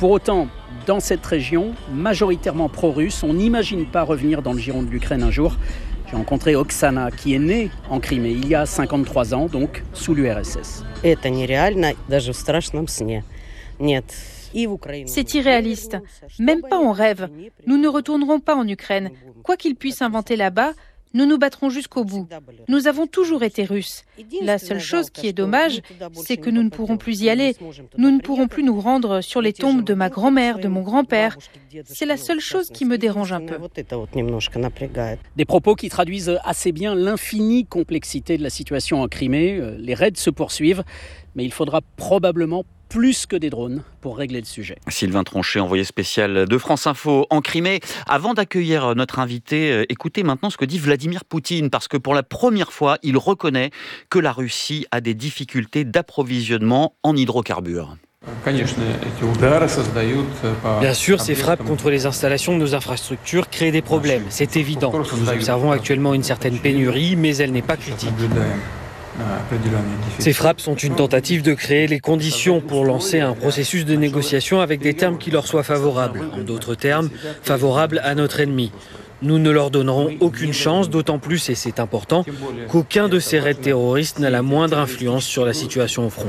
Pour autant, dans cette région, majoritairement pro-russe, on n'imagine pas revenir dans le giron de l'Ukraine un jour. J'ai rencontré Oksana, qui est née en Crimée il y a 53 ans, donc sous l'URSS. C'est irréaliste, même pas en rêve. Nous ne retournerons pas en Ukraine. Quoi qu'ils puissent inventer là-bas, nous nous battrons jusqu'au bout. Nous avons toujours été Russes. La seule chose qui est dommage, c'est que nous ne pourrons plus y aller. Nous ne pourrons plus nous rendre sur les tombes de ma grand-mère, de mon grand-père. C'est la seule chose qui me dérange un peu. Des propos qui traduisent assez bien l'infinie complexité de la situation en Crimée. Les raids se poursuivent, mais il faudra probablement plus que des drones pour régler le sujet. Sylvain Tronchet, envoyé spécial de France Info en Crimée. Avant d'accueillir notre invité, écoutez maintenant ce que dit Vladimir Poutine, parce que pour la première fois, il reconnaît que la Russie a des difficultés d'approvisionnement en hydrocarbures. Bien sûr, ces frappes contre les installations de nos infrastructures créent des problèmes, c'est évident. Nous observons actuellement une certaine pénurie, mais elle n'est pas critique. Ces frappes sont une tentative de créer les conditions pour lancer un processus de négociation avec des termes qui leur soient favorables. En d'autres termes, favorables à notre ennemi. Nous ne leur donnerons aucune chance, d'autant plus, et c'est important, qu'aucun de ces raids terroristes n'a la moindre influence sur la situation au front.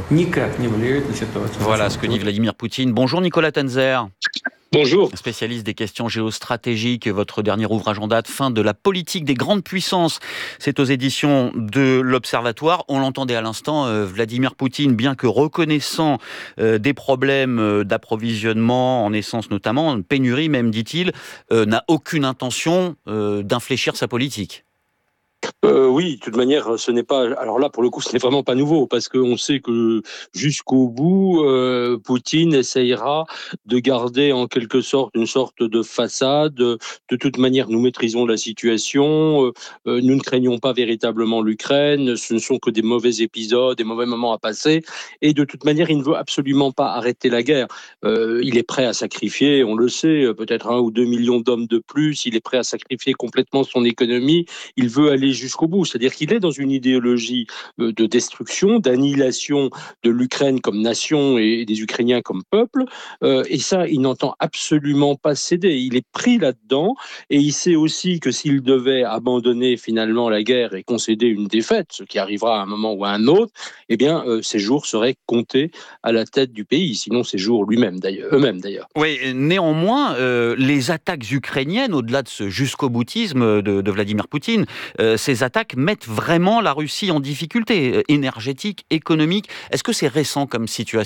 Voilà ce que dit Vladimir Poutine. Bonjour Nicolas Tenzer. Bonjour. Spécialiste des questions géostratégiques, votre dernier ouvrage en date, Fin de la politique des grandes puissances. C'est aux éditions de l'Observatoire. On l'entendait à l'instant, Vladimir Poutine, bien que reconnaissant des problèmes d'approvisionnement, en essence notamment, pénurie même, dit-il, n'a aucune intention d'infléchir sa politique. Oui, de toute manière, ce n'est pas. Alors là, pour le coup, ce n'est vraiment pas nouveau, parce qu'on sait que jusqu'au bout, Poutine essayera de garder en quelque sorte une sorte de façade. De toute manière, nous maîtrisons la situation. Nous ne craignons pas véritablement l'Ukraine. Ce ne sont que des mauvais épisodes, des mauvais moments à passer. Et de toute manière, il ne veut absolument pas arrêter la guerre. Il est prêt à sacrifier, on le sait, peut-être 1 ou 2 millions d'hommes de plus. Il est prêt à sacrifier complètement son économie. Il veut aller jusqu'au bout, c'est-à-dire qu'il est dans une idéologie de destruction, d'annihilation de l'Ukraine comme nation et des Ukrainiens comme peuple, et ça, il n'entend absolument pas céder. Il est pris là-dedans, et il sait aussi que s'il devait abandonner finalement la guerre et concéder une défaite, ce qui arrivera à un moment ou à un autre, eh bien, ses jours seraient comptés à la tête du pays, sinon ses jours eux-mêmes d'ailleurs. Oui, néanmoins, les attaques ukrainiennes, au-delà de ce jusqu'au-boutisme de Vladimir Poutine, ces attaques mettent vraiment la Russie en difficulté énergétique, économique. Est-ce que c'est récent comme situation ?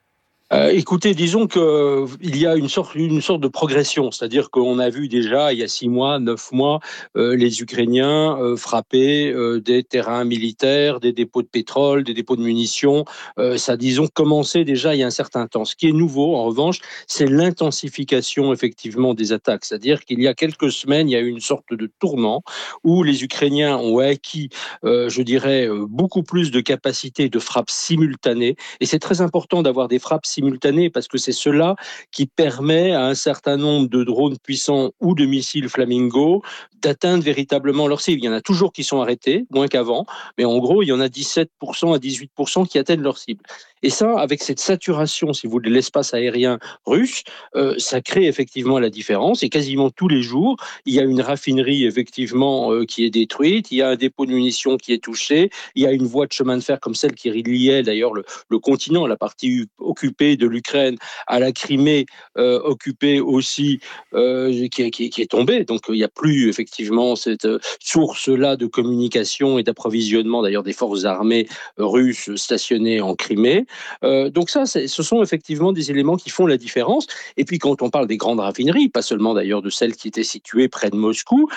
Écoutez, disons qu'il y a une sorte de progression, c'est-à-dire qu'on a vu déjà il y a 6 mois, 9 mois, les Ukrainiens frapper des terrains militaires, des dépôts de pétrole, des dépôts de munitions. Ça a, disons, commencé déjà il y a un certain temps. Ce qui est nouveau, en revanche, c'est l'intensification effectivement des attaques, c'est-à-dire qu'il y a quelques semaines, il y a eu une sorte de tournant où les Ukrainiens ont acquis, je dirais, beaucoup plus de capacités de frappe simultanée, et c'est très important d'avoir des frappes simultanée, parce que c'est cela qui permet à un certain nombre de drones puissants ou de missiles Flamingo d'atteindre véritablement leur cible. Il y en a toujours qui sont arrêtés, moins qu'avant, mais en gros, il y en a 17% à 18% qui atteignent leur cible. Et ça, avec cette saturation, si vous voulez, de l'espace aérien russe, ça crée effectivement la différence. Et quasiment tous les jours, il y a une raffinerie effectivement qui est détruite, il y a un dépôt de munitions qui est touché, il y a une voie de chemin de fer comme celle qui reliait d'ailleurs le continent, la partie occupée de l'Ukraine à la Crimée, occupée aussi, qui est tombée. Donc il n'y a plus effectivement cette source-là de communication et d'approvisionnement d'ailleurs des forces armées russes stationnées en Crimée. Donc ça, ce sont effectivement des éléments qui font la différence. Et puis quand on parle des grandes raffineries, pas seulement d'ailleurs de celles qui étaient situées près de Moscou,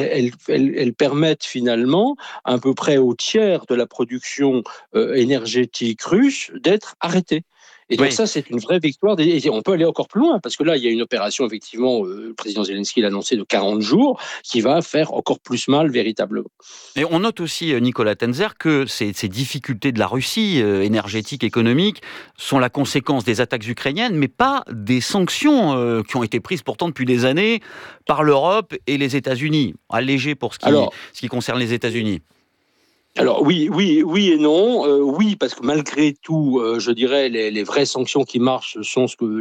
elles permettent finalement à peu près au tiers de la production énergétique russe d'être arrêtée. Et donc ça, c'est une vraie victoire. Et on peut aller encore plus loin, parce que là, il y a une opération, effectivement, le président Zelensky l'a annoncé, de 40 jours, qui va faire encore plus mal, véritablement. Et on note aussi, Nicolas Tenzer, que ces difficultés de la Russie, énergétiques, économiques, sont la conséquence des attaques ukrainiennes, mais pas des sanctions qui ont été prises pourtant depuis des années par l'Europe et les États-Unis. Allégé pour ce qui concerne les États-Unis. Alors oui et non. Oui, parce que malgré tout, je dirais, les vraies sanctions qui marchent sont ce que